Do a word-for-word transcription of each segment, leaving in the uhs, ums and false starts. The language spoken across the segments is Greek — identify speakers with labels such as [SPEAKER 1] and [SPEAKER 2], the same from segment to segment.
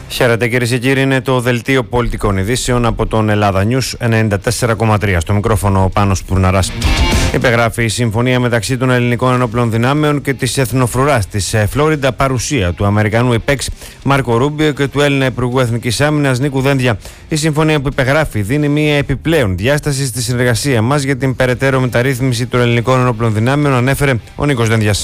[SPEAKER 1] Χαίρετε κυρίες και κύριοι, είναι το δελτίο πολιτικών ειδήσεων από τον Ελλάδα News ενενήντα τέσσερα κόμμα τρία. Στο μικρόφωνο ο Πάνος Πουρναράς. Υπεγράφει η συμφωνία μεταξύ των ελληνικών ενόπλων δυνάμεων και της εθνοφρουράς της Φλόριντα, παρουσία του Αμερικανού υπέξ Μάρκο Ρούμπιο και του Έλληνα Υπουργού Εθνικής Άμυνας Νίκου Δένδια. Η συμφωνία που υπεγράφει δίνει μια επιπλέον διάσταση στη συνεργασία μας για την περαιτέρω μεταρρύθμιση των ελληνικών ενόπλων δυνάμεων, ανέφερε ο Νίκος Δένδιας.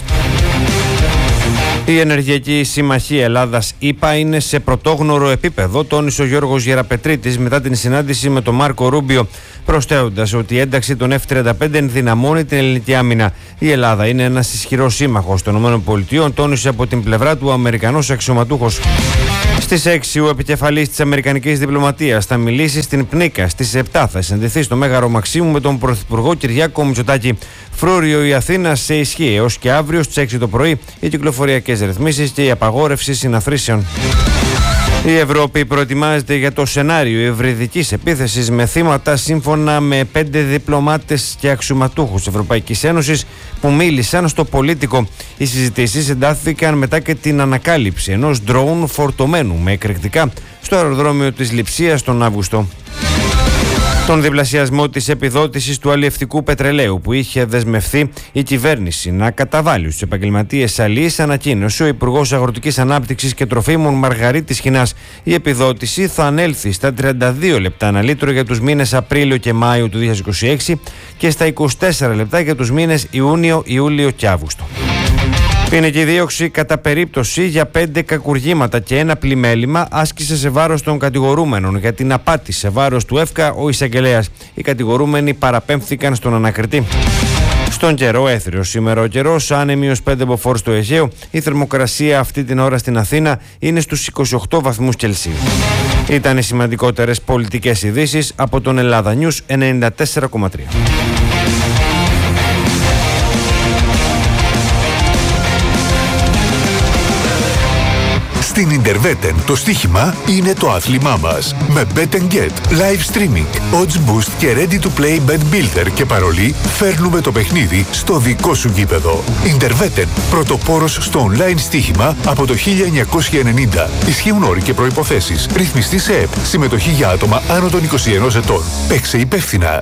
[SPEAKER 1] Η Ενεργειακή Συμμαχία Ελλάδας-ΗΠΑ είναι σε πρωτόγνωρο επίπεδο, τόνισε ο Γιώργος Γεραπετρίτης μετά την συνάντηση με τον Μάρκο Ρούμπιο, προσθέτοντας ότι η ένταξη των εφ τριάντα πέντε ενδυναμώνει την ελληνική άμυνα. Η Ελλάδα είναι ένας ισχυρός σύμμαχος των ΗΠΑ, τόνισε από την πλευρά του ο Αμερικανός αξιωματούχος. Στις έξι ο επικεφαλής της Αμερικανικής Διπλωματίας θα μιλήσει στην Πνίκα. Στις επτά θα συναντηθεί στο Μέγαρο Μαξίμου με τον Πρωθυπουργό Κυριάκο Μητσοτάκη. Φρούριο η Αθήνα σε ισχύ έως και αύριο στις έξι το πρωί οι κυκλοφοριακές ρυθμίσεις και η απαγόρευση συναθρήσεων. Η Ευρώπη προετοιμάζεται για το σενάριο υβριδικής επίθεσης με θύματα, σύμφωνα με πέντε διπλωμάτες και αξιωματούχους της Ευρωπαϊκής Ένωσης που μίλησαν στο Πολίτικο. Οι συζητήσεις εντάθηκαν μετά και την ανακάλυψη ενός ντρόουν φορτωμένου με εκρηκτικά στο αεροδρόμιο της Λειψίας τον Αύγουστο. Τον διπλασιασμό της επιδότησης του αλλιευτικού πετρελαίου που είχε δεσμευθεί η κυβέρνηση να καταβάλει στους επαγγελματίες αλλιείς, ανακοίνωσε ο Υπουργός Αγροτικής Ανάπτυξης και Τροφίμων Μαργαρίτης Χινάς. Η επιδότηση θα ανέλθει στα τριάντα δύο λεπτά ανά λίτρο για τους μήνες Απρίλιο και Μάιο του δύο χιλιάδες είκοσι έξι και στα είκοσι τέσσερα λεπτά για τους μήνες Ιούνιο, Ιούλιο και Αύγουστο. Ποινική δίωξη κατά περίπτωση για πέντε κακουργήματα και ένα πλημέλημα άσκησε σε βάρος των κατηγορούμενων για την απάτη σε βάρος του ΕΦΚΑ ο εισαγγελέας. Οι κατηγορούμενοι παραπέμφθηκαν στον ανακριτή. Στον καιρό, έθριο σήμερα ο καιρός, άνεμιος πέντε μποφόρ στο Αιγαίο. Η θερμοκρασία αυτή την ώρα στην Αθήνα είναι στους είκοσι οκτώ βαθμούς Κελσίου. Ήταν οι σημαντικότερες πολιτικές ειδήσεις από τον Ελλάδα News ενενήντα τέσσερα κόμμα τρία.
[SPEAKER 2] Στην Ιντερβέτεν το στοίχημα είναι το άθλημά μας. Με Bet and Get, live streaming, odds boost και ready to play bet builder και παρολί, φέρνουμε το παιχνίδι στο δικό σου γήπεδο. Ιντερβέτεν, πρωτοπόρος στο online στοίχημα από το χίλια εννιακόσια ενενήντα. Ισχύουν όροι και προϋποθέσεις. Ρυθμιστή σε ΕΠ. Συμμετοχή για άτομα άνω των είκοσι ενός ετών. Παίξε υπεύθυνα.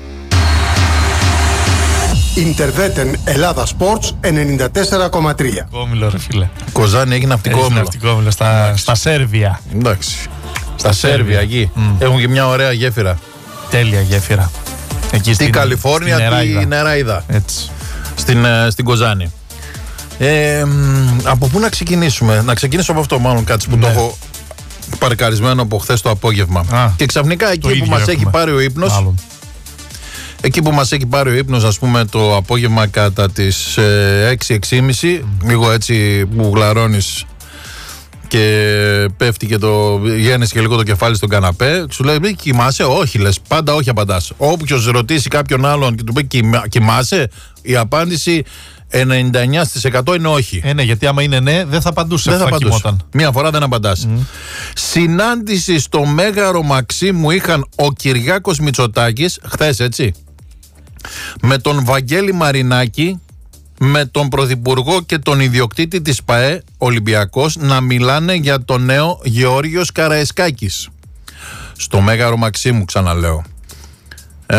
[SPEAKER 3] Ιντερβέτεν Ελλάδα Sports ενενήντα τέσσερα κόμμα τρία.
[SPEAKER 4] Ναυτικόμιλο, ρε φίλε.
[SPEAKER 5] Κοζάνη έχει ναυτικόμιλο.
[SPEAKER 4] Ναυτικόμιλο στα, στα Σέρβια.
[SPEAKER 5] Εντάξει. Στα Σέρβια εκεί. Mm. Έχουν και μια ωραία γέφυρα.
[SPEAKER 4] Τέλεια γέφυρα. Εκεί
[SPEAKER 5] τη
[SPEAKER 4] στην
[SPEAKER 5] Καλιφόρνια, τη Νεράιδα.
[SPEAKER 4] Έτσι.
[SPEAKER 5] Στην, στην Κοζάνη. Ε, από πού να ξεκινήσουμε? Να ξεκινήσω από αυτό, μάλλον κάτι που ναι. το έχω παρκαρισμένο από χθες το απόγευμα. Α, και ξαφνικά εκεί που μας έχουμε. έχει πάρει ο ύπνος. Μάλλον. Εκεί που μας έχει πάρει ο ύπνος, ας πούμε, το απόγευμα κατά τις ε, έξι έξι και μισή, mm. λίγο έτσι που γλαρώνεις και πέφτει και το γέννησε και λίγο το κεφάλι στον καναπέ, σου λέει κοιμάσαι? Όχι, λες, πάντα όχι απαντάς. Όποιος ρωτήσει κάποιον άλλον και του πει κοιμάσαι, η απάντηση ενενήντα εννέα τοις εκατό είναι όχι.
[SPEAKER 4] Ε, ναι, γιατί άμα είναι ναι, δεν θα απαντούσε.
[SPEAKER 5] Δεν θα απαντούσε. Μία φορά δεν απαντάς. Mm. Συνάντηση στο Μέγαρο Μαξίμου είχαν ο Κυριάκος Μητσοτάκης, χθες έτσι, με τον Βαγγέλη Μαρινάκη, με τον Πρωθυπουργό και τον ιδιοκτήτη της ΠΑΕ Ολυμπιακός να μιλάνε για το νέο Γεώργιος Καραϊσκάκης. Στο Μέγαρο Μαξίμου, ξαναλέω. Ε,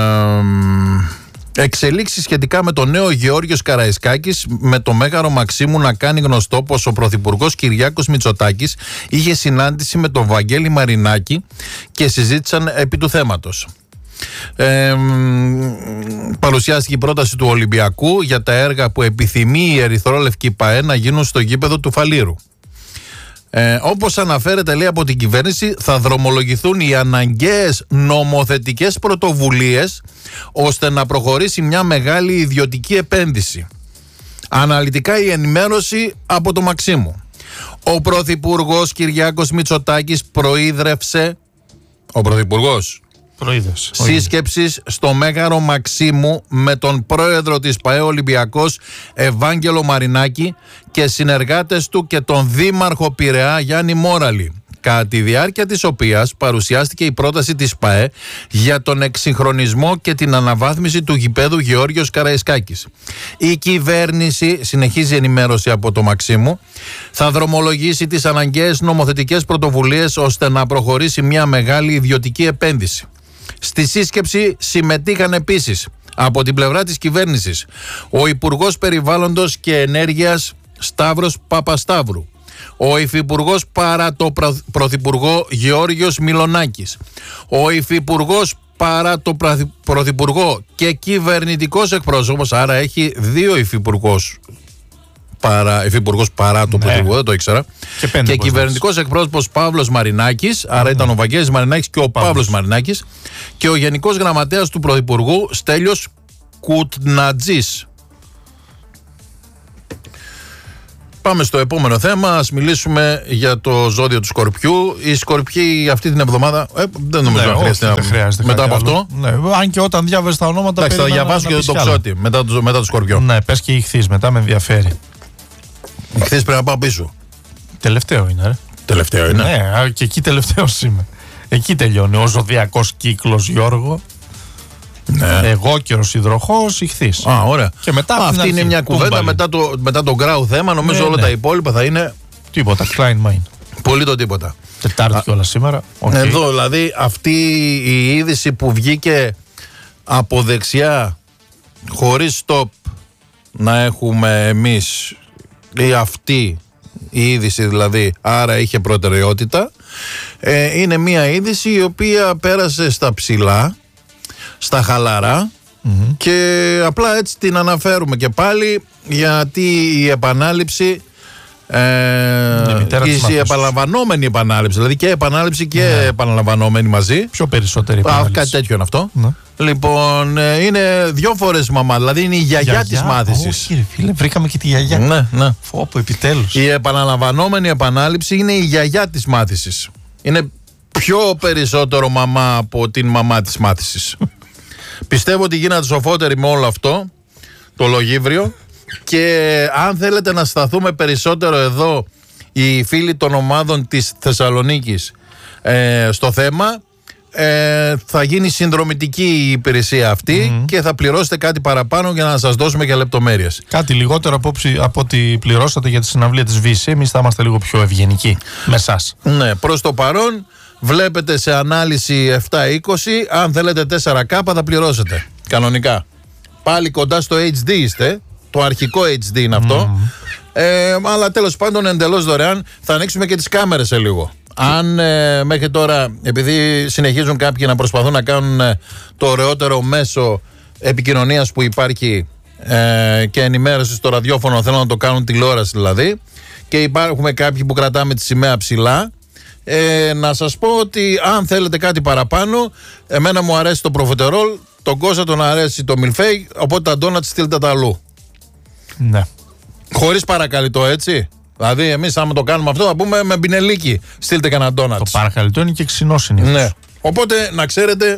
[SPEAKER 5] εξελίξεις σχετικά με το νέο Γεώργιος Καραϊσκάκης, με το Μέγαρο Μαξίμου να κάνει γνωστό πως ο Πρωθυπουργός Κυριάκος Μητσοτάκης είχε συνάντηση με τον Βαγγέλη Μαρινάκη και συζήτησαν επί του θέματος. Ε, παρουσιάστηκε η πρόταση του Ολυμπιακού για τα έργα που επιθυμεί η Ερυθρόλευκη ΠΑΕ να γίνουν στο γήπεδο του Φαλήρου. Ε, όπως αναφέρεται, λέει, από την κυβέρνηση, θα δρομολογηθούν οι αναγκαίες νομοθετικές πρωτοβουλίες ώστε να προχωρήσει μια μεγάλη ιδιωτική επένδυση. Αναλυτικά η ενημέρωση από το Μαξίμου. Ο Πρωθυπουργός Κυριάκος Μητσοτάκης προείδρευσε ο Πρωθυπουργός σύσκεψης στο Μέγαρο Μαξίμου με τον πρόεδρο της ΠΑΕ Ολυμπιακός Ευάγγελο Μαρινάκη και συνεργάτες του και τον δήμαρχο Πειραιά Γιάννη Μόραλη. κατά τη διάρκεια της οποίας παρουσιάστηκε η πρόταση της ΠΑΕ για τον εξυγχρονισμό και την αναβάθμιση του γηπέδου Γεώργιος Καραϊσκάκης. Η κυβέρνηση, συνεχίζει η ενημέρωση από το Μαξίμου, θα δρομολογήσει τις αναγκαίες νομοθετικές πρωτοβουλίες ώστε να προχωρήσει μια μεγάλη ιδιωτική επένδυση. Στη σύσκεψη συμμετείχαν επίσης από την πλευρά της κυβέρνησης ο Υπουργός Περιβάλλοντος και Ενέργειας Σταύρος Παπασταύρου, ο Υφυπουργός παρά το Πρωθυπουργό Γεώργιος Μιλονάκης, ο Υφυπουργός παρά το Πρωθυπουργό και κυβερνητικός εκπρόσωπος, άρα έχει δύο υφυπουργός παρά, υφυπουργός παρά το ναι. Πρωθυπουργό, δεν το ήξερα, και, και κυβερνητικός εκπρόσωπος Παύλος Μαρινάκης, άρα mm. ήταν ο Βαγγέλης Μαρινάκης και ο Παύλος. Παύλος Μαρινάκης, και ο Γενικός Γραμματέας του Πρωθυπουργού Στέλιος Κουτνατζής. Πάμε στο επόμενο θέμα. Ας μιλήσουμε για το ζώδιο του Σκορπιού. Οι Σκορπιοί αυτή την εβδομάδα. Ε, δεν νομίζω ναι, να χρειάζεται. Όχι, να... χρειάζεται μετά από αυτό.
[SPEAKER 4] Ναι, αν και όταν διάβαζε τα ονόματα.
[SPEAKER 5] Εντάξει, θα διαβάσω και το Τοξότη μετά το, μετά το Σκορπιό.
[SPEAKER 4] Ναι, πες και η Ιχθύς, μετά με ενδιαφέρει.
[SPEAKER 5] Η Ιχθύς πρέπει να πάω πίσω.
[SPEAKER 4] Τελευταίο είναι, ρε.
[SPEAKER 5] Τελευταίο είναι.
[SPEAKER 4] Ναι, και εκεί τελευταίος είμαι. Εκεί τελειώνει ο ζωδιακός κύκλος, Γιώργο. Ναι. Εγώ και ο Υδροχόος, Ιχθύς.
[SPEAKER 5] Α, ωραία.
[SPEAKER 4] Και μετά
[SPEAKER 5] Α, αυτή είναι μια κουβέντα μετά το, μετά το γκράου θέμα. Νομίζω ναι, όλα ναι. τα υπόλοιπα θα είναι.
[SPEAKER 4] Τίποτα, Klein Mind.
[SPEAKER 5] Πολύ το τίποτα.
[SPEAKER 4] Τετάρτη κιόλας σήμερα. Okay.
[SPEAKER 5] Εδώ δηλαδή αυτή η είδηση που βγήκε από δεξιά χωρίς stop να έχουμε εμείς, ή αυτή η είδηση δηλαδή, άρα είχε προτεραιότητα, ε, είναι μια είδηση η οποία πέρασε στα ψηλά, στα χαλαρά mm-hmm. και απλά έτσι την αναφέρουμε και πάλι, γιατί η επανάληψη ε, η επαναλαμβανόμενη επανάληψη, δηλαδή και επανάληψη και ναι. επαναλαμβανόμενη μαζί.
[SPEAKER 4] Πιο περισσότερη επανάληψη.
[SPEAKER 5] Α, κάτι τέτοιο είναι αυτό.
[SPEAKER 4] Ναι.
[SPEAKER 5] Λοιπόν, ε, είναι δυο φορές μαμά, δηλαδή είναι η γιαγιά, γιαγιά της μάθησης.
[SPEAKER 4] Όχι ρε φίλε, βρήκαμε και τη γιαγιά.
[SPEAKER 5] Ναι, ναι.
[SPEAKER 4] Φόπο, επιτέλους.
[SPEAKER 5] Η επαναλαμβανόμενη επανάληψη είναι η γιαγιά της μάθησης. Είναι πιο περισσότερο μαμά από την μαμά της μάθησης. Πιστεύω ότι γίνατε σοφότεροι με όλο αυτό το λογίβριο, και αν θέλετε να σταθούμε περισσότερο εδώ οι φίλοι των ομάδων της Θεσσαλονίκης ε, στο θέμα, ε, θα γίνει συνδρομητική η υπηρεσία αυτή mm-hmm. και θα πληρώσετε κάτι παραπάνω για να σας δώσουμε και λεπτομέρειες. Κάτι
[SPEAKER 4] λιγότερο από, από ό,τι πληρώσατε για τη συναυλία της βι σι. Εμείς θα είμαστε λίγο πιο ευγενικοί με εσάς.
[SPEAKER 5] Ναι, προς το παρόν βλέπετε σε ανάλυση επτά είκοσι, αν θέλετε τέσσερα κέι θα πληρώσετε κανονικά. Πάλι κοντά στο έιτς ντι είστε, το αρχικό έιτς ντι είναι αυτό, mm. ε, αλλά τέλος πάντων εντελώς δωρεάν. Θα ανοίξουμε και τις κάμερες σε λίγο. Αν ε, μέχρι τώρα, επειδή συνεχίζουν κάποιοι να προσπαθούν να κάνουν ε, το ωραιότερο μέσο επικοινωνίας που υπάρχει ε, και ενημέρωση στο ραδιόφωνο, θέλουν να το κάνουν τηλεόραση δηλαδή, και υπάρχουμε κάποιοι που κρατάμε τη σημαία ψηλά, ε, να σας πω ότι αν θέλετε κάτι παραπάνω, εμένα μου αρέσει το προφετερόλ, τον Κώστα τον αρέσει το μιλφέι, οπότε τα ντόνατς στείλτε τα αλλού.
[SPEAKER 4] Ναι.
[SPEAKER 5] Χωρίς παρακαλυτό, έτσι. Δηλαδή, εμείς άμα το κάνουμε αυτό, θα πούμε με μπινελίκι. Στείλτε κανένα ντόνατς.
[SPEAKER 4] Το παρακαλυτό είναι και ξινό συνήθως.
[SPEAKER 5] Ναι. Οπότε, να ξέρετε,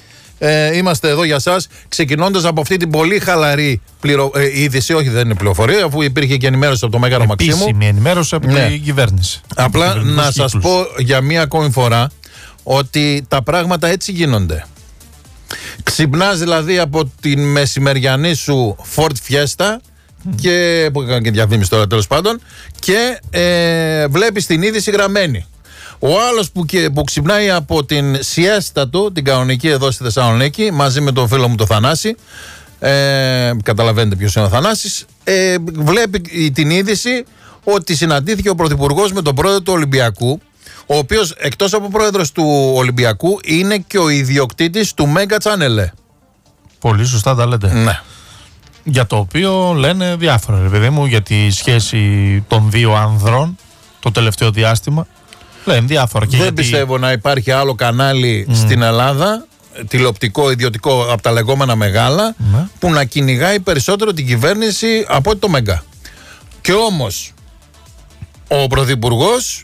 [SPEAKER 5] ε, είμαστε εδώ για σας, ξεκινώντας από αυτή την πολύ χαλαρή πληρο... ε, είδηση. Όχι, δεν είναι πληροφορία, αφού υπήρχε και ενημέρωση από το Μέγαρο Μαξίμου.
[SPEAKER 4] Επίσημη ενημέρωση από ναι. την κυβέρνηση.
[SPEAKER 5] Απλά να σας πω για μία ακόμη φορά ότι τα πράγματα έτσι γίνονται. Ξυπνάς δηλαδή από την μεσημεριανή σου Ford Fiesta, mm. και που έκανε και διαφήμιση τώρα τέλος πάντων, και ε, βλέπεις την είδηση γραμμένη. Ο άλλος που, που ξυπνάει από την σιέστα του, την κανονική εδώ στη Θεσσαλονίκη, μαζί με τον φίλο μου τον Θανάση, ε, καταλαβαίνετε ποιος είναι ο Θανάσης, ε, βλέπει την είδηση ότι συναντήθηκε ο Πρωθυπουργός με τον πρόεδρο του Ολυμπιακού, ο οποίος εκτός από πρόεδρος του Ολυμπιακού είναι και ο ιδιοκτήτης του Mega Channel.
[SPEAKER 4] Πολύ σωστά τα λέτε.
[SPEAKER 5] Ναι.
[SPEAKER 4] Για το οποίο λένε διάφορα, ρε παιδί μου, για τη σχέση των δύο ανδρών το τελευταίο διάστημα. Λένε διάφορα. Και
[SPEAKER 5] δεν
[SPEAKER 4] γιατί...
[SPEAKER 5] πιστεύω να υπάρχει άλλο κανάλι mm. στην Ελλάδα, τηλεοπτικό, ιδιωτικό, από τα λεγόμενα μεγάλα, mm. που να κυνηγάει περισσότερο την κυβέρνηση από ότι το Mega. Και όμως ο Πρωθυπουργός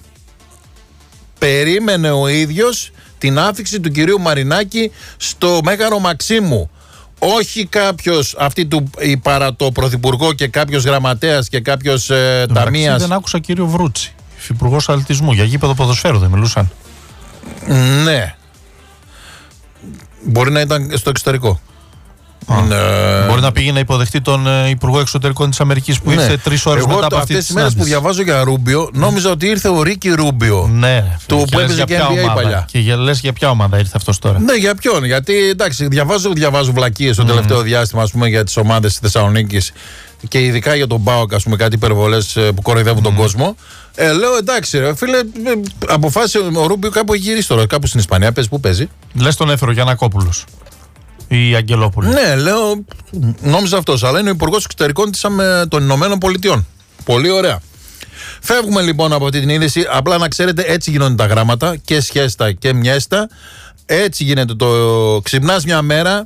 [SPEAKER 5] περίμενε ο ίδιος την άφιξη του κυρίου Μαρινάκη στο Μέγαρο Μαξίμου. Όχι κάποιος, αυτή του η παρά το Πρωθυπουργό και κάποιος γραμματέας και κάποιος ε, ταμείας.
[SPEAKER 4] Δεν άκουσα κύριο Βρούτσι. υφυπουργός αθλητισμού. Για γήπεδο ποδοσφαίρου δεν μιλούσαν?
[SPEAKER 5] Ναι. Μπορεί να ήταν στο εξωτερικό.
[SPEAKER 4] Ναι. Μπορεί να πήγε να υποδεχτεί τον uh, Υπουργό Εξωτερικών της Αμερικής που ναι. ήρθε τρεις ώρες μετά από αυτή τη συνάντηση. Αυτές τις μέρες που διαβάζω για Ρούμπιο, νόμιζα mm. ότι ήρθε ο Ρίκι Ρούμπιο. Ναι, του που έπαιζε και N B A παλιά. Και για, λες για ποια ομάδα ήρθε αυτός τώρα? Ναι, για ποιον? Γιατί εντάξει, διαβάζω, διαβάζω βλακίες το mm. τελευταίο διάστημα, ας πούμε, για τις ομάδες της Θεσσαλονίκης και ειδικά για τον ΠΑΟΚ, ας πούμε, κάτι υπερβολές που κοροϊδεύουν mm. τον κόσμο. Ε, λέω εντάξει, ρε, φίλε, αποφάσισε ο Ρούμπιο κάπου έχει γυρίσει τώρα, κάπου στην Ισπανία. Πες, πού παίζει? Λες τον έφερε ο Γιαννακόπουλος ή Αγγελόπουλο? Ναι, λέω, νόμιζα αυτός, αλλά είναι ο Υπουργός Εξωτερικών των Ηνωμένων Πολιτειών. Πολύ ωραία. Φεύγουμε λοιπόν από αυτή την είδηση. Απλά να ξέρετε, έτσι γίνονται τα γράμματα, και σχέστα και μιέστα. Έτσι γίνεται το. Ξυπνάς μια μέρα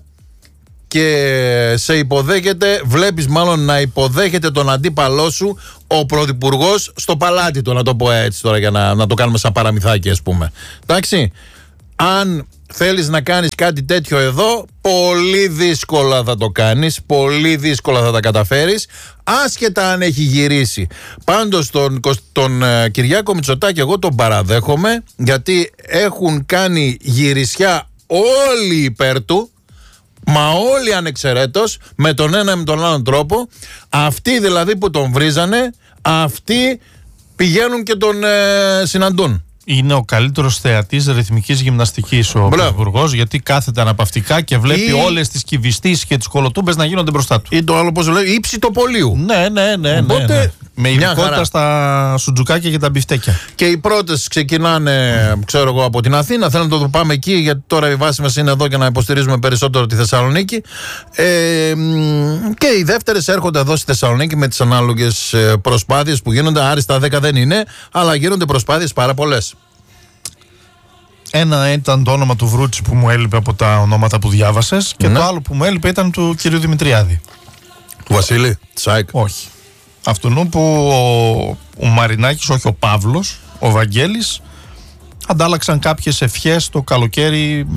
[SPEAKER 4] και σε υποδέχεται, βλέπεις μάλλον να υποδέχεται τον αντίπαλό σου ο πρωθυπουργός στο παλάτι του, να το πω έτσι τώρα για να, να το κάνουμε σαν παραμυθάκι, ας πούμε. Εντάξει. Αν θέλεις να κάνεις κάτι τέτοιο εδώ, πολύ δύσκολα θα το κάνεις, πολύ δύσκολα θα τα καταφέρεις, άσχετα αν έχει γυρίσει. Πάντως τον, τον uh, Κυριάκο Μητσοτάκη εγώ τον παραδέχομαι, γιατί έχουν κάνει γυρισιά όλοι υπέρ του, μα όλοι ανεξαιρέτως, με τον ένα ή με τον άλλον τρόπο. Αυτοί δηλαδή που τον βρίζανε, αυτοί πηγαίνουν και τον uh, συναντούν. Είναι ο καλύτερος θεατής ρυθμικής γυμναστικής ο Πρωθυπουργός, γιατί κάθεται αναπαυτικά και βλέπει ή... όλες τις κυβιστήσεις και τις κολοτούμπες να γίνονται μπροστά του. Ή το άλλο, πώς λέει, ύψη το πολίου. Ναι, ναι, ναι. Οπότε, ναι, ναι. Με ειδικότητα στα σουτζουκάκια και τα μπιφτέκια. Και οι πρώτες ξεκινάνε, mm. ξέρω εγώ, από την Αθήνα. Θέλω να το πάμε εκεί, γιατί τώρα η βάση μας είναι εδώ και να υποστηρίζουμε περισσότερο τη Θεσσαλονίκη. Ε, και οι δεύτερες έρχονται εδώ στη Θεσσαλονίκη με τις ανάλογες προσπάθειες που γίνονται. Άριστα δέκα δεν είναι, αλλά γίνονται προσπάθειες πάρα πολλές. Ένα ήταν το όνομα του Βρούτσι που μου έλειπε από τα ονόματα που διάβασες, και ναι. το άλλο που μου έλειπε ήταν του κυρίου Δημητριάδη. Του Βασίλη Τσάικ. Όχι. Αυτού που ο, ο Μαρινάκης, όχι ο Παύλος, ο Βαγγέλης, αντάλλαξαν κάποιες ευχές το καλοκαίρι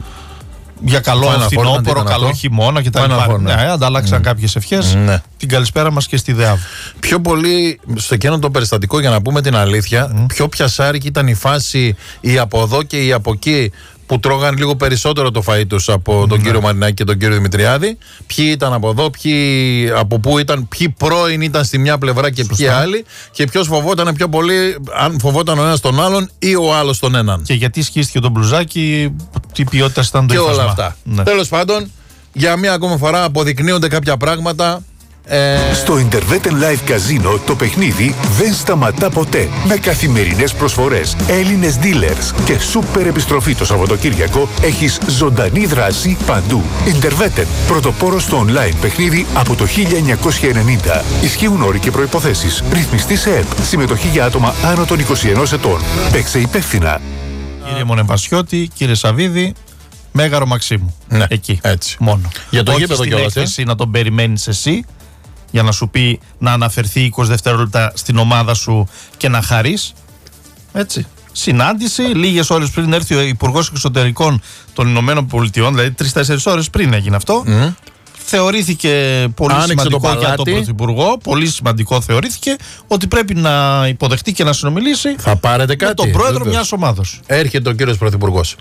[SPEAKER 4] για καλό φθινόπωρο, καλό χειμώνα κτλ. Ναι, αντάλλαξαν mm. κάποιες ευχές. Mm. Την καλησπέρα μας και στη ΔΕΑΒ. Πιο πολύ στο εκείνο το περιστατικό, για να πούμε την αλήθεια, mm. πιο πιασάρικη ήταν η φάση η από εδώ και η από εκεί, που τρώγαν λίγο περισσότερο το φαΐ τους από mm. τον κύριο Μαρινάκη και τον κύριο Δημητριάδη. Ποιοι ήταν από εδώ, ποιοι από πού ήταν, ποιοι πρώην ήταν στη μια πλευρά και Σωστά. ποιοι άλλοι, και ποιος φοβόταν πιο πολύ, αν φοβόταν ο ένας τον άλλον ή ο άλλος τον έναν. Και γιατί σκίστηκε τον μπλουζάκι, τι ποιότητα ήταν το και υφάσμα. Όλα αυτά. Ναι. Τέλος πάντων, για μία ακόμα φορά αποδεικνύονται κάποια πράγματα. Ε...
[SPEAKER 2] Στο Interveten Live Casino το παιχνίδι δεν σταματά ποτέ. Με καθημερινές προσφορές, Έλληνες dealers και σούπερ επιστροφή το Σαββατοκύριακο, έχεις ζωντανή δράση παντού. Interveten, πρωτοπόρος στο online παιχνίδι από το χίλια εννιακόσια ενενήντα. Ισχύουν όροι και προϋποθέσεις. Ρυθμιστή σε ΕΠ. Συμμετοχή για άτομα άνω των είκοσι ενός ετών. Παίξε υπεύθυνα.
[SPEAKER 4] Κύριε Μονεβασιώτη, κύριε Σαββίδη, Μέγαρο Μαξίμου.
[SPEAKER 5] Ναι,
[SPEAKER 4] εκεί.
[SPEAKER 5] Έτσι.
[SPEAKER 4] Μόνο.
[SPEAKER 5] Για το γήπεδο κιόλας.
[SPEAKER 4] Εσύ να τον περιμένεις εσύ, για να σου πει, να αναφερθεί είκοσι δευτερόλεπτα στην ομάδα σου και να χαρείς. Έτσι. Συνάντηση, λίγες ώρες πριν έρθει ο Υπουργός Εξωτερικών των Ηνωμένων Πολιτειών, δηλαδή τρεις-τέσσερις ώρες πριν έγινε αυτό. Mm. Θεωρήθηκε πολύ Άνοιξε σημαντικό το για τον Πρωθυπουργό, πολύ σημαντικό θεωρήθηκε ότι πρέπει να υποδεχτεί και να συνομιλήσει.
[SPEAKER 5] Θα πάρετε κάτι.
[SPEAKER 4] Με τον πρόεδρο Βεβαίως. Μιας ομάδος.
[SPEAKER 5] Έρχεται ο κύριος Πρωθυπουργός.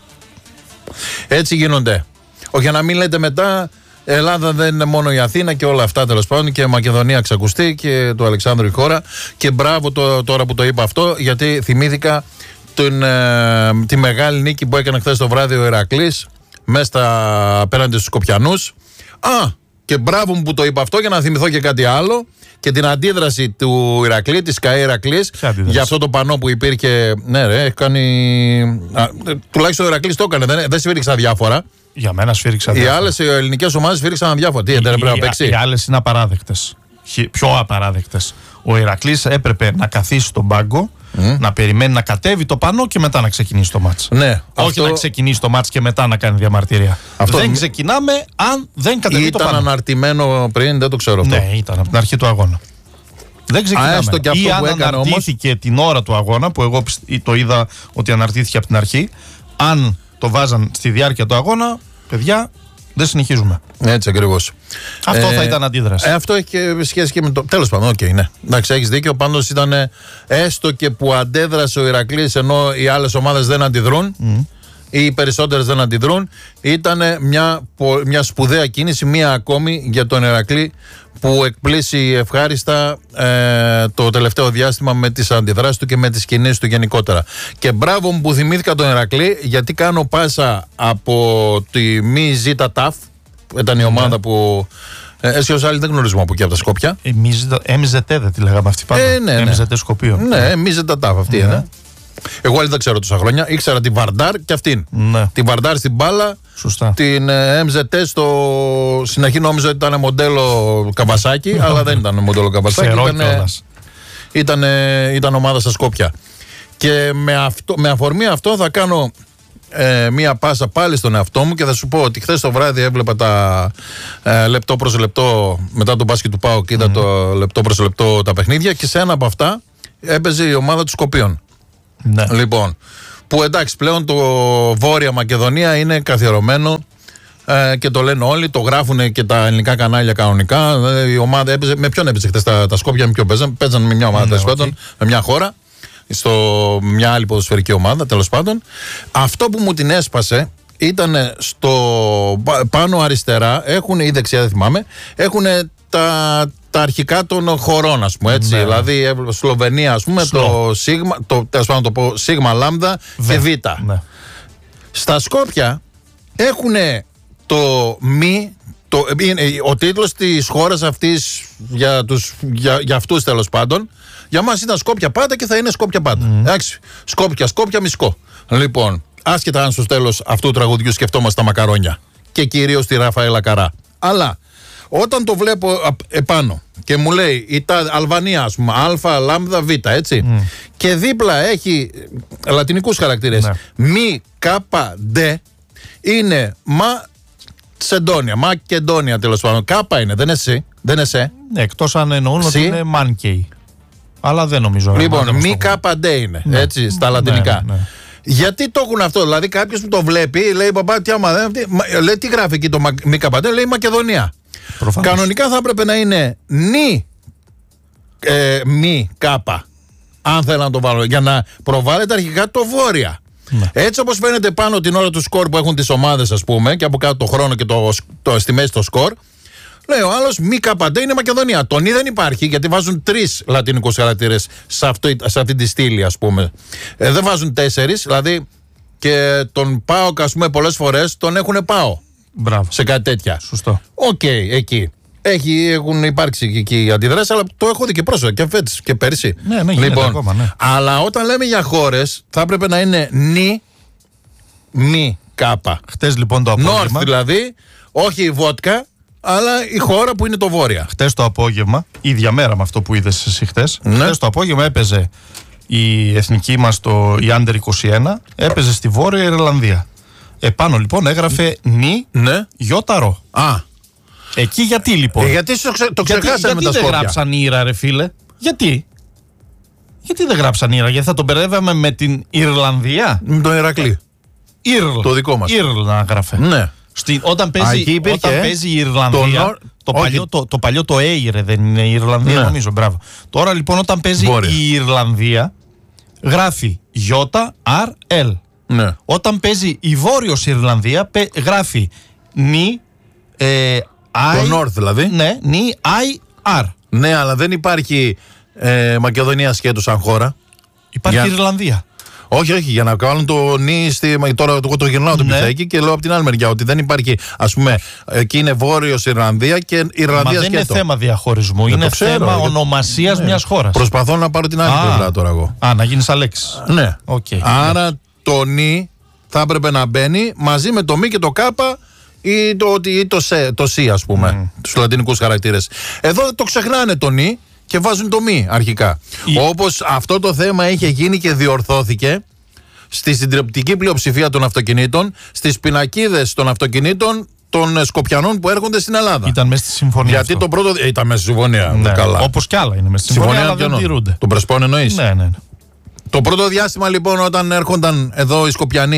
[SPEAKER 5] Έτσι γίνονται. Όχι, να μην λέτε μετά. Ελλάδα δεν είναι μόνο η Αθήνα και όλα αυτά, τέλος πάντων, και Μακεδονία ξακουστεί και του Αλεξάνδρου η χώρα. Και μπράβο το, τώρα που το είπα αυτό, γιατί θυμήθηκα την, ε, τη μεγάλη νίκη που έκανε χθες το βράδυ ο Ηρακλής μέσα στα, απέναντι στους Σκοπιανούς. Α, και μπράβο μου που το είπα αυτό, για να θυμηθώ και κάτι άλλο, και την αντίδραση του Ηρακλή, της ΚΑΕ Ηρακλής, για αυτό το πανό που υπήρχε. Ναι, ρε, έχει κάνει. Α, τουλάχιστον ο Ηρακλής το έκανε, δεν, δεν σφύριξα διάφορα.
[SPEAKER 4] Για μένα σφύριξαν.
[SPEAKER 5] Οι άλλες ελληνικές ομάδες σφύριξαν αδιάφορα. Τι δεν πρέπει να παίξει.
[SPEAKER 4] Οι άλλες είναι απαράδεκτες. Πιο απαράδεκτες. Ο Ηρακλής έπρεπε να καθίσει στον πάγκο, mm. να περιμένει να κατέβει το πανό και μετά να ξεκινήσει το μάτς.
[SPEAKER 5] Ναι,
[SPEAKER 4] όχι
[SPEAKER 5] αυτό...
[SPEAKER 4] να ξεκινήσει το μάτς και μετά να κάνει διαμαρτυρία. Αυτό... Δεν ξεκινάμε αν δεν κατέβει το πανό.
[SPEAKER 5] Ήταν αναρτημένο πριν, δεν το ξέρω αυτό.
[SPEAKER 4] Ναι, ήταν από την αρχή του αγώνα. Δεν ξεκινάμε.
[SPEAKER 5] Α, και αυτό
[SPEAKER 4] ή
[SPEAKER 5] που
[SPEAKER 4] αν αναρτήθηκε όμως... την ώρα του αγώνα, που εγώ το είδα ότι αναρτήθηκε από την αρχή, αν το βάζαν στη διάρκεια του αγώνα, παιδιά, Δεν συνεχίζουμε.
[SPEAKER 5] Έτσι ακριβώς.
[SPEAKER 4] Αυτό ε, θα ήταν αντίδραση.
[SPEAKER 5] Ε, αυτό έχει και σχέση και με το. Τέλος πάντων, οκ, okay, ναι. Εντάξει, έχεις δίκιο. Πάντως ήταν έστω και που αντέδρασε ο Ηρακλής ενώ οι άλλες ομάδες δεν αντιδρούν. Mm. Ή οι περισσότερες δεν αντιδρούν. Ήταν μια, μια σπουδαία κίνηση, μία ακόμη για τον Ηρακλή που εκπλήσει ευχάριστα ε, το τελευταίο διάστημα με τις αντιδράσεις του και με τις κινήσεις του γενικότερα. Και μπράβο μου που θυμήθηκα τον Ηρακλή, γιατί κάνω πάσα από τη μη Ζήτα Ταφ, ήταν η ομάδα που έτσι ως άλλοι δεν γνωρίζουμε από εκεί από τα Σκόπια.
[SPEAKER 4] Εμ ζετ δεν τη λέγαμε αυτή πάντα.
[SPEAKER 5] Ε, ναι, ναι.
[SPEAKER 4] εμ ζετ Σκοπίο.
[SPEAKER 5] Ναι, μη Ζήτα Ταφ αυτή είναι. Ναι. Εγώ άλλη δεν ξέρω τόσα χρόνια. Ήξερα την Βαρντάρ και αυτήν.
[SPEAKER 4] Ναι.
[SPEAKER 5] Την Βαρντάρ στην μπάλα.
[SPEAKER 4] Σωστά.
[SPEAKER 5] Την εμ ζετ στο. Στην αρχή νόμιζα ότι ήταν μοντέλο Καβασάκι, αλλά δεν ήταν μοντέλο Καβασάκι. Ήταν, ήταν, ήταν ομάδα στα Σκόπια. Και με, αυτό, με αφορμή αυτό θα κάνω ε, μία πάσα πάλι στον εαυτό μου και θα σου πω ότι χθες το βράδυ έβλεπα τα ε, λεπτό προς λεπτό μετά τον μπάσκετ του ΠΑΟΚ και είδα mm. το λεπτό προς λεπτό τα παιχνίδια και σε ένα από αυτά έπαιζε η ομάδα του Σκοπίων.
[SPEAKER 4] Ναι.
[SPEAKER 5] Λοιπόν, που εντάξει πλέον το Βόρεια Μακεδονία είναι καθιερωμένο ε, και το λένε όλοι, το γράφουν και τα ελληνικά κανάλια κανονικά. Ε, η ομάδα έπαιζε, με ποιον έπαιζε χθες τα, τα Σκόπια, με ποιον παίζαν, παίζαν με μια ομάδα, ναι, okay. με μια χώρα, στο μια άλλη ποδοσφαιρική ομάδα, τέλος πάντων. Αυτό που μου την έσπασε ήταν στο πάνω αριστερά, έχουν ή δεξιά δεν θυμάμαι, έχουν τα, τα αρχικά των χωρών, ας πούμε, έτσι. Ναι. Δηλαδή, Σλοβενία, ας πούμε, Σλο. το Σίγμα, το, τέλος πάντων, το πω, Σίγμα, Λάμδα και Β. Ναι. Στα Σκόπια έχουν το μη, το, ο τίτλος της χώρας αυτής για, τους, για, για αυτούς τέλος πάντων, για μας ήταν Σκόπια πάντα και θα είναι Σκόπια πάντα. Mm. Εντάξει, Σκόπια, Σκόπια, Μισκό. Λοιπόν, άσχετα αν στο τέλος αυτού του τραγουδιού σκεφτόμαστε τα μακαρόνια και κυρίως τη Ραφαέλα Καρά. Αλλά όταν το βλέπω επάνω και μου λέει η τα, Αλβανία, ας πούμε, Α, Λάμδα, Β, έτσι. Mm. Και δίπλα έχει λατινικούς χαρακτήρες. Ναι. Μη, Κάπα, Ντε, είναι Μα, Σεντόνια, Μακεντόνια τέλος πάντων. Κάπα είναι, δεν είναι Σι, δεν είναι Σε.
[SPEAKER 4] Ναι, εκτός αν εννοούν Σι. Ότι είναι Μάνκεϊ. Αλλά δεν νομίζω.
[SPEAKER 5] Λοιπόν, Μη, Κάπα, Ντε είναι, ναι. Έτσι, στα λατινικά. Ναι, ναι, ναι. Γιατί το έχουν αυτό, δηλαδή κάποιος που το βλέπει λέει παπά, τι άμα δεν. Λέει τι γράφει εκεί το Μη, Κάπα, Ντε, λέει Μακεδονία. Προφανώς. Κανονικά θα έπρεπε να είναι νη ε, μη κάπα, αν θέλω να το βάλω, για να προβάλλεται αρχικά το Βόρεια. Ναι. Έτσι όπως φαίνεται πάνω την ώρα του σκορ που έχουν τις ομάδες, ας πούμε, και από κάτω το χρόνο και το, το, στη μέση το σκορ, λέει ο άλλος μη καπαντέ είναι Μακεδονία. Το νη δεν υπάρχει γιατί βάζουν τρεις λατινικούς χαρακτήρες σε, σε αυτή τη στήλη, ας πούμε. Ε, δεν βάζουν τέσσερις, δηλαδή και τον ΠΑΟΚ, ας πούμε, πολλές φορές τον έχουν ΠΑΟ.
[SPEAKER 4] Μπράβο.
[SPEAKER 5] Σε κάτι τέτοια.
[SPEAKER 4] Σωστό.
[SPEAKER 5] Οκ, okay, εκεί. Έχει, έχουν υπάρξει εκεί αντιδράσεις, αλλά το έχω δει και πρόσφατα και φέτος και πέρσι.
[SPEAKER 4] Ναι, ναι, λοιπόν, ακόμα, ναι.
[SPEAKER 5] Αλλά όταν λέμε για χώρες, θα έπρεπε να είναι νη, μη, κάπα.
[SPEAKER 4] Χτες λοιπόν το απόγευμα.
[SPEAKER 5] North δηλαδή, όχι η βότκα, αλλά η χώρα που είναι το Βόρεια.
[SPEAKER 4] Χτες το απόγευμα, ίδια μέρα με αυτό που είδες εσύ χτες. Ναι. Χτες το απόγευμα έπαιζε η εθνική μας, το, η Άντερ είκοσι ένα, έπαιζε στη Βόρεια Ιρλανδία. Επάνω λοιπόν έγραφε νη,
[SPEAKER 5] ναι.
[SPEAKER 4] Γιώτα ρο.
[SPEAKER 5] Α.
[SPEAKER 4] Εκεί γιατί λοιπόν.
[SPEAKER 5] Ε, γιατί το, ξε, το ξεχάσανε
[SPEAKER 4] γιατί,
[SPEAKER 5] με
[SPEAKER 4] γιατί
[SPEAKER 5] τα
[SPEAKER 4] δεν γράψαν Ήρα, ρε φίλε. Γιατί. Γιατί δεν γράψαν Ήρα, γιατί θα τον μπερδεύαμε με την Ιρλανδία.
[SPEAKER 5] Με τον Ηρακλή.
[SPEAKER 4] Ήρλ.
[SPEAKER 5] Το δικό μας.
[SPEAKER 4] Ήρλ να γράφε.
[SPEAKER 5] Ναι.
[SPEAKER 4] Στην, όταν παίζει, υπήρχε, όταν παίζει η Ιρλανδία. Το, το, παλιό, το, το παλιό το Έιρε δεν είναι η Ιρλανδία, ναι. Νομίζω. Μπράβο. Τώρα λοιπόν όταν παίζει Βόρεια. Η Ιρλανδία γράφει Γιώτα αρ ελ.
[SPEAKER 5] Ναι.
[SPEAKER 4] Όταν παίζει η Βόρειος Ιρλανδία γράφει νι ε, I,
[SPEAKER 5] το North δηλαδή.
[SPEAKER 4] Ναι, νι άι αρ.
[SPEAKER 5] Ναι, αλλά δεν υπάρχει ε, Μακεδονία σκέτου σαν χώρα.
[SPEAKER 4] Υπάρχει
[SPEAKER 5] για...
[SPEAKER 4] Ιρλανδία.
[SPEAKER 5] Όχι, όχι, για να κάνουν το νι στη... Τώρα εγώ το γυρνάω το πιθαϊκή και λέω από την άλλη μεριά ότι δεν υπάρχει, ας πούμε, εκεί είναι Βόρειος Ιρλανδία και Ιρλανδία σκέτο. Μα δεν
[SPEAKER 4] είναι θέμα διαχωρισμού, δεν είναι ξέρω, θέμα ονομασίας ναι. Μιας χώρας.
[SPEAKER 5] Προσπαθώ να πάρω την άλλη πλευρά τώρα εγώ.
[SPEAKER 4] Α, να γίνεις Αλέξης.
[SPEAKER 5] Ναι.
[SPEAKER 4] Okay.
[SPEAKER 5] Άρα το νι θα έπρεπε να μπαίνει μαζί με το μη και το κάπα ή το, ή το, σε, το σι, ας πούμε, mm. τους λατινικούς χαρακτήρες. Εδώ το ξεχνάνε το νι και βάζουν το μη αρχικά. Η... Όπως αυτό το θέμα είχε γίνει και διορθώθηκε στη συντριπτική πλειοψηφία των αυτοκινήτων, στις πινακίδες των αυτοκινήτων των Σκοπιανών που έρχονται στην Ελλάδα.
[SPEAKER 4] Ήταν μέσα στη συμφωνία.
[SPEAKER 5] Γιατί αυτό. Το πρώτο. Ε, ήταν μέσα στη συμφωνία.
[SPEAKER 4] Ναι,
[SPEAKER 5] καλά.
[SPEAKER 4] Όπως κι άλλα είναι μέσα στη συμφωνία, συμφωνία αλλά δεν τηρούνται.
[SPEAKER 5] Τον Πρεσπόν εννοείς.
[SPEAKER 4] Ναι, ναι, ναι.
[SPEAKER 5] Το πρώτο διάστημα λοιπόν όταν έρχονταν εδώ οι Σκοπιανοί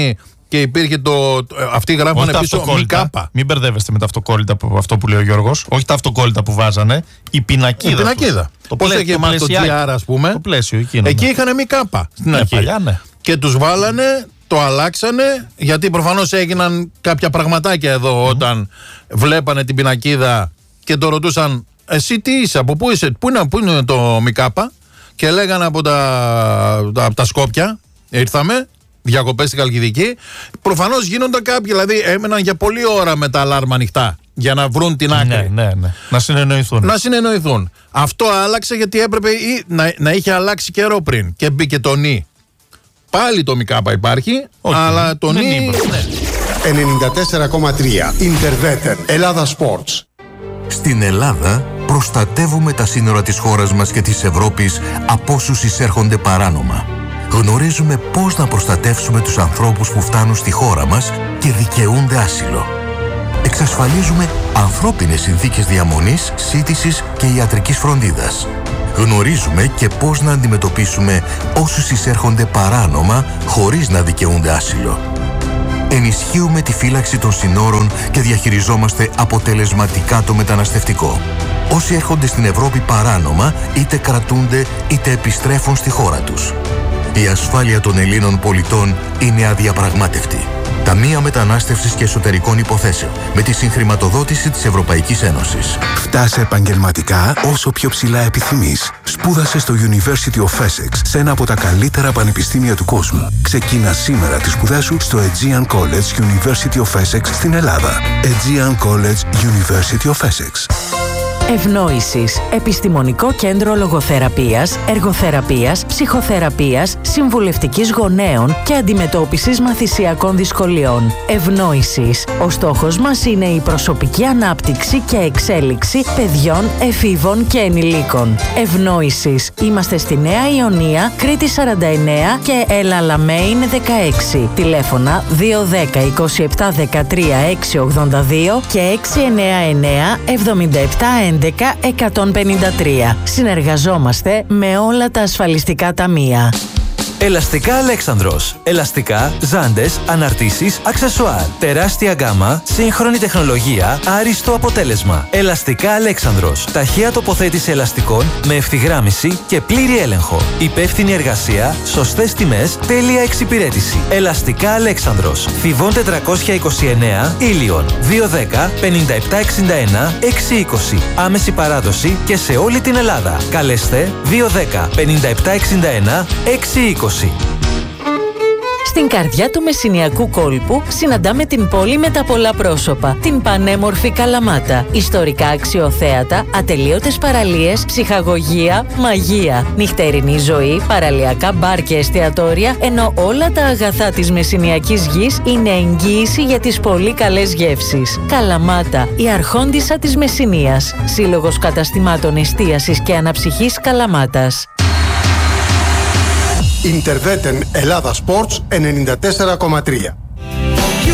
[SPEAKER 5] και υπήρχε το. Αυτοί γράφανε πίσω Μικάπα.
[SPEAKER 4] Μην μπερδεύεστε με τα αυτοκόλλητα, που, αυτό που λέει ο Γιώργος. Όχι τα αυτοκόλλητα που βάζανε, η πινακίδα.
[SPEAKER 5] Η πινακίδα.
[SPEAKER 4] Το
[SPEAKER 5] πώς έχει μάθει το τζι αρ, ας πούμε.
[SPEAKER 4] Το πλαίσιο εκείνο.
[SPEAKER 5] Εκεί ναι. είχαν Μικάπα στην
[SPEAKER 4] ναι,
[SPEAKER 5] αρχή.
[SPEAKER 4] Παλιά, ναι.
[SPEAKER 5] Και τους βάλανε, το αλλάξανε, γιατί προφανώς έγιναν κάποια πραγματάκια εδώ mm. όταν βλέπανε την πινακίδα και το ρωτούσαν, εσύ τι είσαι, από πού είσαι, πού είναι, πού είναι το Μικάπα, και λέγανε από τα, τα, από τα Σκόπια, ήρθαμε. Διακοπές στην Χαλκιδική. Προφανώς γίνονταν κάποιοι, δηλαδή έμεναν για πολλή ώρα με τα αλάρμα ανοιχτά για να βρουν την άκρη.
[SPEAKER 4] Ναι, ναι, ναι. Να συνεννοηθούν.
[SPEAKER 5] Να συνεννοηθούν. Αυτό άλλαξε γιατί έπρεπε ή, να, να είχε αλλάξει καιρό πριν και μπήκε το νι. Πάλι το Μικάπα υπάρχει, okay. αλλά το νι. Ναι.
[SPEAKER 3] ενενήντα τέσσερα κόμμα τρία Interveter Ελλάδα Sports.
[SPEAKER 6] Στην Ελλάδα προστατεύουμε τα σύνορα της χώρας μας και της Ευρώπης από όσους εισέρχονται παράνομα. Γνωρίζουμε πώς να προστατεύσουμε τους ανθρώπους που φτάνουν στη χώρα μας και δικαιούνται άσυλο. Εξασφαλίζουμε ανθρώπινες συνθήκες διαμονής, σύντησης και ιατρικής φροντίδας. Γνωρίζουμε και πώς να αντιμετωπίσουμε όσους εισέρχονται παράνομα χωρίς να δικαιούνται άσυλο. Ενισχύουμε τη φύλαξη των συνόρων και διαχειριζόμαστε αποτελεσματικά το μεταναστευτικό. Όσοι έρχονται στην Ευρώπη παράνομα είτε κρατούνται είτε επιστρέφουν στη χώρα τους. Η ασφάλεια των Ελλήνων πολιτών είναι αδιαπραγμάτευτη. Ταμεία Μετανάστευσης και Εσωτερικών Υποθέσεων με τη συγχρηματοδότηση της Ευρωπαϊκής Ένωσης.
[SPEAKER 2] Φτάσε επαγγελματικά όσο πιο ψηλά επιθυμείς. Σπούδασε στο University of Essex, σε ένα από τα καλύτερα πανεπιστήμια του κόσμου. Ξεκίνα σήμερα τις σπουδές σου στο Aegean College University of Essex στην Ελλάδα. Aegean College University of Essex.
[SPEAKER 7] Ευνόησης. Επιστημονικό κέντρο λογοθεραπείας, εργοθεραπείας, ψυχοθεραπείας, συμβουλευτικής γονέων και αντιμετώπισης μαθησιακών δυσκολιών. Ευνόησης. Ο στόχος μας είναι η προσωπική ανάπτυξη και εξέλιξη παιδιών, εφήβων και ενηλίκων. Ευνόησης. Είμαστε στη Νέα Ιωνία, Κρήτη σαράντα εννέα και Έλα Λαμέιν δεκαέξι. Τηλέφωνα δύο ένα μηδέν είκοσι επτά δεκατρία έξι ογδόντα δύο και έξι εννέα εννέα εβδομήντα επτά έντεκα εκατόν πενήντα τρία. Συνεργαζόμαστε με όλα τα ασφαλιστικά ταμεία.
[SPEAKER 8] Ελαστικά Αλέξανδρος. Ελαστικά, ζάντες, αναρτήσεις, αξεσουάρ. Τεράστια γκάμα, σύγχρονη τεχνολογία, άριστο αποτέλεσμα. Ελαστικά Αλέξανδρος. Ταχεία τοποθέτηση ελαστικών με ευθυγράμμιση και πλήρη έλεγχο. Υπεύθυνη εργασία, σωστές τιμές, τέλεια εξυπηρέτηση. Ελαστικά Αλέξανδρος. Θηβών τετρακόσια είκοσι εννέα, Ήλιον. δύο ένα μηδέν πενήντα επτά εξήντα ένα έξι είκοσι. Άμεση παράδοση και σε όλη την Ελλάδα. Καλέστε δύο ένα μηδέν πενήντα επτά εξήντα ένα έξι είκοσι.
[SPEAKER 7] Στην καρδιά του Μεσσηνιακού κόλπου συναντάμε την πόλη με τα πολλά πρόσωπα, την πανέμορφη Καλαμάτα. Ιστορικά αξιοθέατα, ατελείωτες παραλίες, ψυχαγωγία, μαγεία, νυχτερινή ζωή, παραλιακά μπαρ και εστιατόρια, ενώ όλα τα αγαθά της Μεσσηνιακής γης είναι εγγύηση για τις πολύ καλές γεύσεις. Καλαμάτα, η αρχόντισσα της Μεσσηνίας. Σύλλογος καταστημάτων εστίασης και αναψυχής Καλαμάτας.
[SPEAKER 3] Interveter Ελλάδα Sports ενενήντα τέσσερα κόμμα τρία.